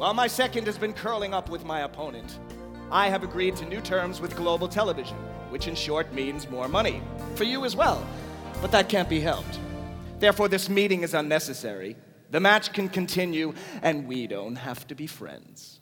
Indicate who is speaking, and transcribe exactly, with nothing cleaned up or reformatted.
Speaker 1: While my second has been curling up with my opponent, I have agreed to new terms with Global Television, which in short means more money. For you as well, but that can't be helped. Therefore, this meeting is unnecessary. The match can continue, and we don't have to be friends.